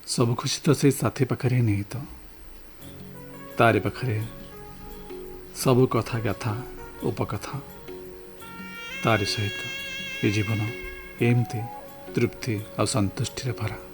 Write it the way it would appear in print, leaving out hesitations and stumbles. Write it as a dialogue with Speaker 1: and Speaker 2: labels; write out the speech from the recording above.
Speaker 1: सब खुशी तो से साथी पाखरे निहित तारि पाखरे सब कथा गाथा उपकथा तारि सहित ये जीवन एमती तृप्ति और संतुष्टि भरा।